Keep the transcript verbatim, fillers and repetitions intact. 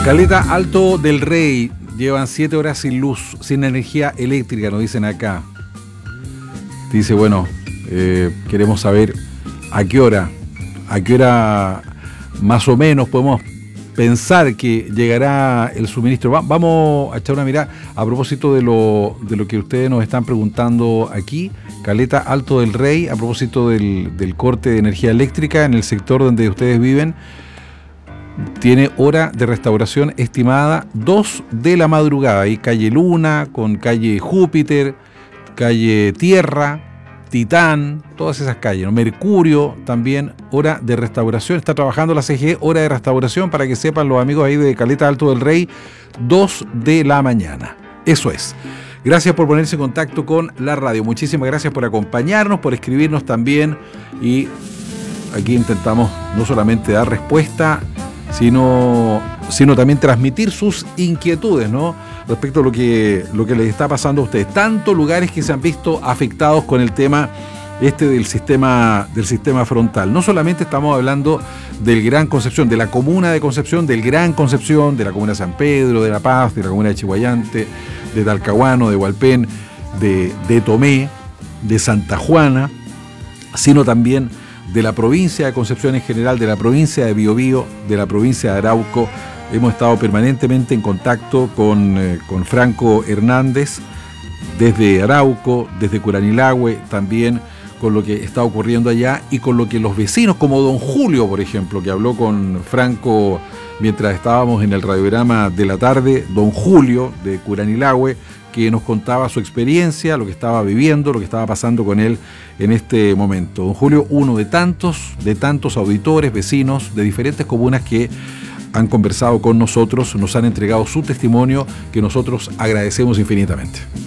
Caleta Alto del Rey, llevan siete horas sin luz, sin energía eléctrica, nos dicen acá. Dice, bueno, eh, queremos saber a qué hora, a qué hora más o menos podemos pensar que llegará el suministro. Va, vamos a echar una mirada a propósito de lo, de lo que ustedes nos están preguntando aquí. Caleta Alto del Rey, a propósito del, del corte de energía eléctrica en el sector donde ustedes viven. Tiene hora de restauración estimada dos de la madrugada. Hay calle Luna, con calle Júpiter, calle Tierra, Titán, todas esas calles, ¿no? Mercurio también, hora de restauración. Está trabajando la C G E, hora de restauración, para que sepan los amigos ahí de Caleta Alto del Rey, dos de la mañana. Eso es. Gracias por ponerse en contacto con la radio. Muchísimas gracias por acompañarnos, por escribirnos también. Y aquí intentamos no solamente dar respuesta, sino, sino también transmitir sus inquietudes, ¿no? Respecto a lo que, lo que les está pasando a ustedes. Tantos lugares que se han visto afectados con el tema este del sistema, del sistema frontal. No solamente estamos hablando del Gran Concepción, de la comuna de Concepción, del Gran Concepción, de la comuna de San Pedro, de La Paz, de la comuna de Chihuayante, de Talcahuano, de Hualpén, de, de Tomé, de Santa Juana, sino también de la provincia de Concepción en general, de la provincia de Biobío, de la provincia de Arauco. Hemos estado permanentemente en contacto con, eh, con Franco Hernández, desde Arauco, desde Curanilahue, también con lo que está ocurriendo allá y con lo que los vecinos, como don Julio, por ejemplo, que habló con Franco mientras estábamos en el radiograma de la tarde, don Julio de Curanilahue, que nos contaba su experiencia, lo que estaba viviendo, lo que estaba pasando con él en este momento. Don Julio, uno de tantos, de tantos auditores, vecinos de diferentes comunas que han conversado con nosotros, nos han entregado su testimonio, que nosotros agradecemos infinitamente.